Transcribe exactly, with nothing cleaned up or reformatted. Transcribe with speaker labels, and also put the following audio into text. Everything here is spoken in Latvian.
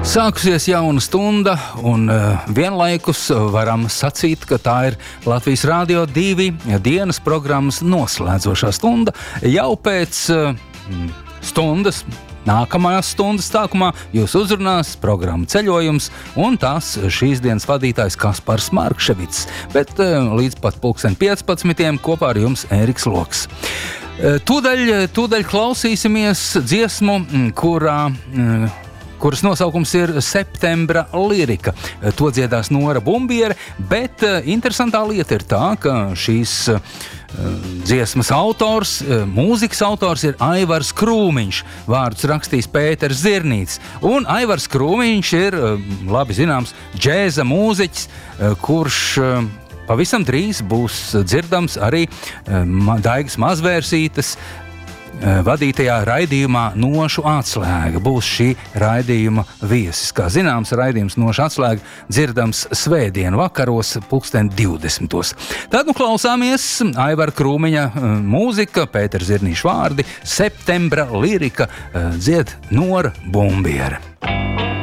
Speaker 1: Sākusies jauna stunda, un uh, vienlaikus varam sacīt, ka tā ir Latvijas Rādio divi dienas programmas noslēdzošā stunda. Jau pēc uh, stundas, nākamās stundas sākumā jūs uzrunās programma Ceļojums, un tās šīs dienas vadītājs Kaspars Markševits, bet uh, līdz pat pulksten piecpadsmitiem kopā ar jums Ēriks Loks. Uh, tūdaļ, tūdaļ klausīsimies dziesmu, kurā... Uh, kuras nosaukums ir Septembra lirika. To dziedās Nora Bumbiere, bet uh, interesantā lieta ir tā, ka šīs uh, dziesmas autors, uh, mūzikas autors ir Aivars Krūmiņš, vārdus rakstījis Pēters Zirnīts. Un Aivars Krūmiņš ir, uh, labi zināms, džēza mūziķis, uh, kurš... Uh, Pavisam drīz būs dzirdams arī uh, Daigas Mazvērsītes vadītajā raidījumā Nošu atslēga. Būs šī raidījuma viesis. Kā zināms, raidījums Nošu atslēga dzirdams svētdienu vakaros pulksten divdesmitos. Tad nu klausāmies Aivara Krūmiņa mūzika, Pētera Zirnīša vārdi, Septembra lirika, dzied Nora Bumbiere.